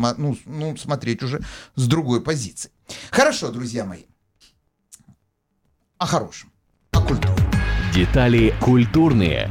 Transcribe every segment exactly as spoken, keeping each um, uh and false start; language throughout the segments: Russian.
ну, ну, смотреть уже с другой позиции. Хорошо, друзья мои. О хорошем, о культуре. Детали культурные.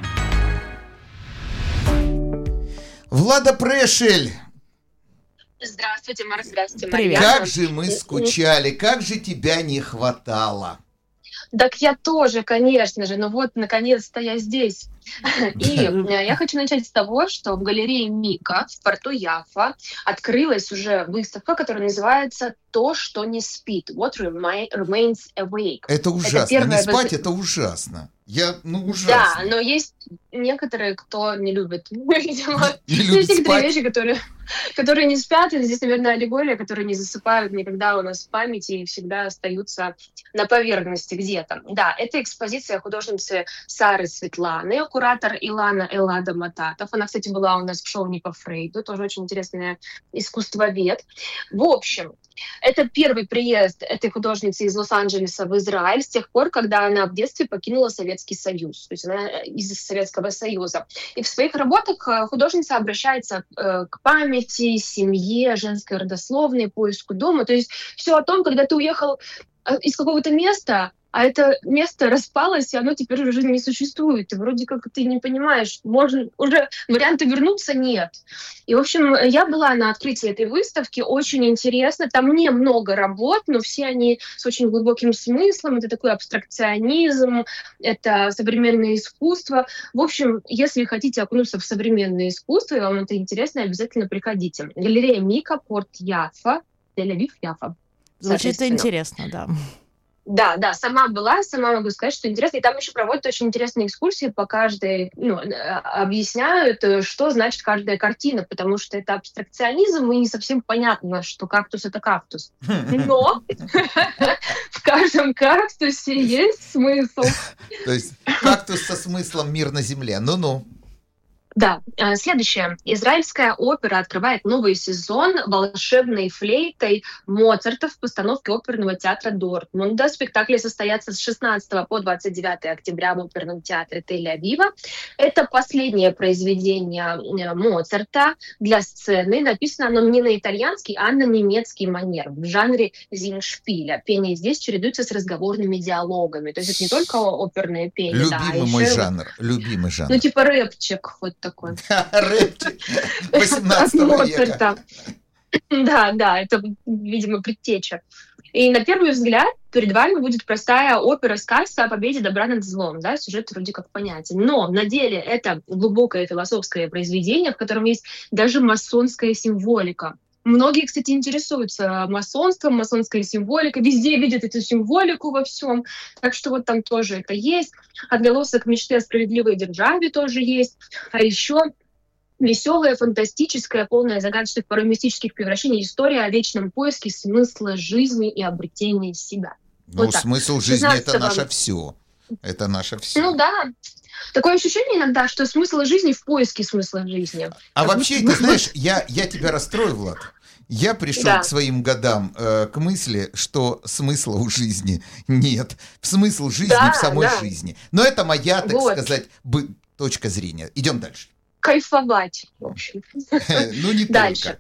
Влада Прешель. Здравствуйте, Марк, здравствуйте, Привет. Марьяна. Как же мы скучали, как же тебя не хватало. Так я тоже, конечно же, но вот наконец-то я здесь. И я хочу начать с того, что в галерее Мика в порту Яффа открылась уже выставка, которая называется «То, что не спит». What remains awake. Это ужасно. Это первая не спать выз- это ужасно. Я, ну, Да, ужасно. но есть некоторые, кто не любит, видимо, Не есть любит некоторые спать. вещи, которые, которые не спят, и здесь, наверное, аллегория, которые не засыпают никогда у нас в памяти и всегда остаются на поверхности где-то. Да, это экспозиция художницы Сары Светланы, куратор Илана Эллада Мататов. Она, кстати, была у нас в шоу «Не по Фрейду», тоже очень интересная искусствовед. В общем, это первый приезд этой художницы из Лос-Анджелеса в Израиль с тех пор, когда она в детстве покинула Советский Союз. То есть она из Советского Союза. И в своих работах э, художница обращается э, к памяти, семье, женской родословной, поиску дома. То есть все о том, когда ты уехал э, из какого-то места, а это место распалось, и оно теперь уже не существует. И вроде как ты не понимаешь, можно уже варианта вернуться нет. И, в общем, я была на открытии этой выставки, очень интересно. Там немного работ, но все они с очень глубоким смыслом. Это такой абстракционизм, это современное искусство. В общем, если хотите окунуться в современное искусство, и вам это интересно, обязательно приходите. Галерея Мика, порт Яффа, Тель-Авив, Яффа. Звучит Соответственно. интересно, да. Да, да, сама была, сама могу сказать, что интересно. И там еще проводят очень интересные экскурсии по каждой, ну, э, объясняют, э, что значит каждая картина, потому что это абстракционизм, и не совсем понятно, что кактус — это кактус. Но в каждом кактусе есть смысл. То есть кактус со смыслом «Мир на земле». Ну-ну. Да, э, следующее. Израильская опера открывает новый сезон волшебной флейтой Моцарта в постановке оперного театра Дортмунда. Спектакли состоятся с шестнадцатого по двадцать девятое октября в оперном театре Тель-Авива. Это последнее произведение э, Моцарта для сцены. Написано оно не на итальянский, а на немецкий манер в жанре зингшпиля. Пение здесь чередуется с разговорными диалогами. То есть это не только оперное пение, да, а Любимый мой еще, жанр. Любимый жанр. ну, типа рэпчик вот такой. Рэпчик От восемнадцатого века. Моцарта. Да, да, это, видимо, предтеча. И на первый взгляд перед вами будет простая опера-сказка о победе добра над злом. Да? Сюжет вроде как понятен. Но на деле это глубокое философское произведение, в котором есть даже масонская символика. Многие, кстати, интересуются масонством, масонской символикой, везде видят эту символику во всем. Так что вот там тоже это есть. Отголосок мечты о справедливой державе тоже есть. А еще веселая, фантастическая, полная загадочных, порой мистических превращений история о вечном поиске смысла жизни и обретении себя. Ну, Вот так. смысл жизни — это шестнадцатого наше все. Это наше все. Ну да. Такое ощущение иногда, что смысл жизни в поиске смысла жизни. А Как вообще, будто ты бы- знаешь, я, я тебя расстрою, Влад. Я пришел Да. к своим годам э, к мысли, что смысла у жизни нет. Смысл жизни Да, в самой да. жизни. Но это моя, так Вот. сказать, бы- точка зрения. Идем дальше. Кайфовать, в общем. Ну, не Дальше. только.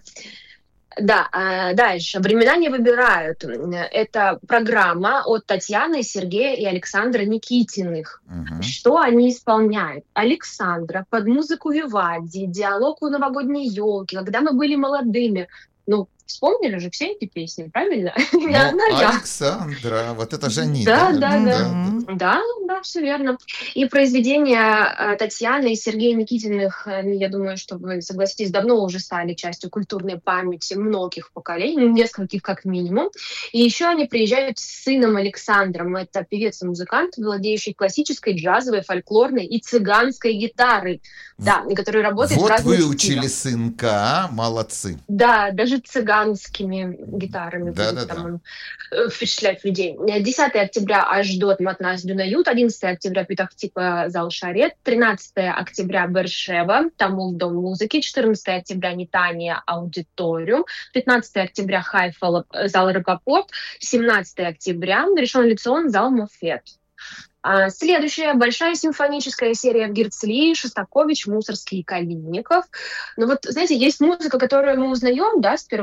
Да, а, дальше. «Времена не выбирают». Это программа от Татьяны, Сергея и Александра Никитиных. Мгм. Что они исполняют? Александра под музыку Вивальди, диалог у новогодней елки, когда мы были молодыми. Ну, вспомнили же все эти песни, правильно? Не Ну, одна я. Александра, вот это же они. Да, да, да. Мгм. Да, да, все верно. И произведения э, Татьяны и Сергея Никитиных, э, я думаю, что вы согласитесь, давно уже стали частью культурной памяти многих поколений, ну, нескольких как минимум. И еще они приезжают с сыном Александром. Это певец и музыкант, владеющий классической, джазовой, фольклорной и цыганской гитарой. Да, и который работает в Вот разных выучили стилях. сынка, а? Молодцы. Да, даже цыганскими гитарами Да, будет да, там да. он э, впечатлять людей. десятого октября Ашдот, Матнас, Дюнают, одиннадцатого октября Петах-Тиква, зал Шарет, тринадцатого октября Бершева, Тамул, дом музыки, четырнадцатого октября Нитания, аудиториум, пятнадцатого октября Хайфа, Лап- зал Рапопорт, семнадцатого октября Ришон Лицион, зал Мофет. А, Следующая большая симфоническая серия в Герцли, Шостакович, Мусорский и Калинников. Ну вот, знаете, есть музыка, которую мы узнаем, да, с первого